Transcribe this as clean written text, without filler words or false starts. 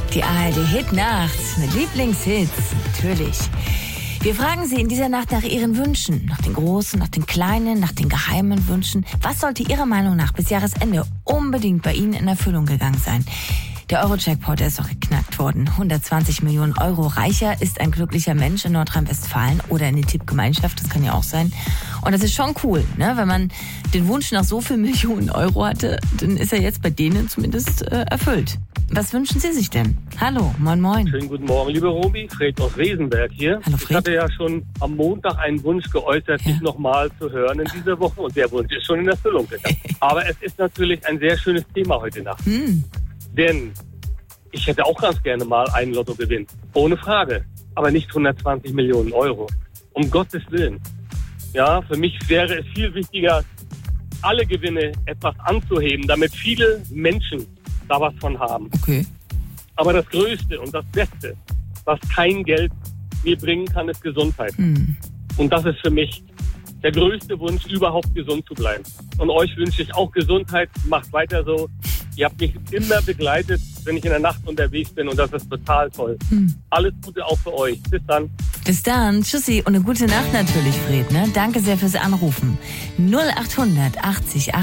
Die ARD-Hit-Nacht mit Lieblingshits, natürlich. Wir fragen Sie in dieser Nacht nach Ihren Wünschen, nach den großen, nach den kleinen, nach den geheimen Wünschen. Was sollte Ihrer Meinung nach bis Jahresende unbedingt bei Ihnen in Erfüllung gegangen sein? Der Euro-Jackpot, der ist doch geknackt worden. 120 Millionen Euro. Reicher ist ein glücklicher Mensch in Nordrhein-Westfalen oder in der Tippgemeinschaft, das kann ja auch sein. Und das ist schon cool, ne? Wenn man den Wunsch nach so viel Millionen Euro hatte, dann ist er jetzt bei denen zumindest erfüllt. Was wünschen Sie sich denn? Hallo, moin moin. Schönen guten Morgen, liebe Robi. Fred aus Wesenberg hier. Hallo Fred. Ich hatte ja schon am Montag einen Wunsch geäußert, dich nochmal zu hören in dieser Woche. Und der Wunsch ist schon in Erfüllung gegangen. Aber es ist natürlich ein sehr schönes Thema heute Nacht. Denn ich hätte auch ganz gerne mal einen Lottogewinn. Ohne Frage. Aber nicht 120 Millionen Euro. Um Gottes Willen. Ja, für mich wäre es viel wichtiger, alle Gewinne etwas anzuheben, damit viele Menschen da was von haben. Okay. Aber das Größte und das Beste, was kein Geld mir bringen kann, ist Gesundheit. Und das ist für mich der größte Wunsch, überhaupt gesund zu bleiben. Und euch wünsche ich auch Gesundheit. Macht weiter so. Ihr habt mich immer begleitet, wenn ich in der Nacht unterwegs bin. Und das ist total toll. Alles Gute auch für euch. Bis dann. Bis dann. Tschüssi und eine gute Nacht natürlich, Fred. Ne? Danke sehr fürs Anrufen. 0800 80